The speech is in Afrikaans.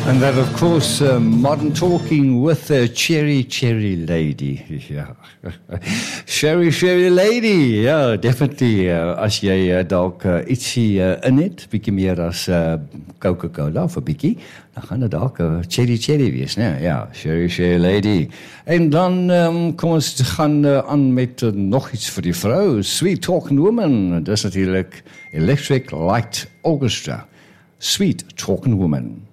And that, of course, Modern Talking with a Cherry Lady. Ja. Cherry Lady. Ja, definitely. As jy dalk ietsie in het, bietjie meer as Coca-Cola of 'n bietjie, dan gaan dit dalk cherry wees, né? Ja, Cherry Lady. En dan kom ons gaan aan met nog iets vir die vrou. Sweet Talking Woman. Dis natuurlik Electric Light Orchestra. Sweet Talking Woman.